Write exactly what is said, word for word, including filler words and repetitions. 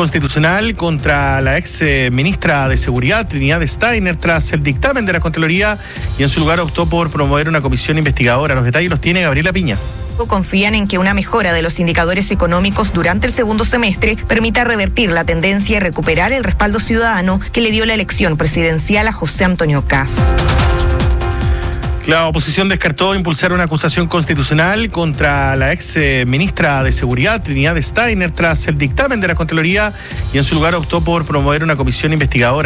constitucional contra la ex eh, ministra de Seguridad, Trinidad Steiner, tras el dictamen de la Contraloría, y en su lugar optó por promover una comisión investigadora. Los detalles los tiene Gabriela Piña. Confían en que una mejora de los indicadores económicos durante el segundo semestre permita revertir la tendencia y recuperar el respaldo ciudadano que le dio la elección presidencial a José Antonio Kast. La oposición descartó impulsar una acusación constitucional contra la ex eh, ministra de Seguridad, Trinidad Steiner, tras el dictamen de la Contraloría, y en su lugar optó por promover una comisión investigadora.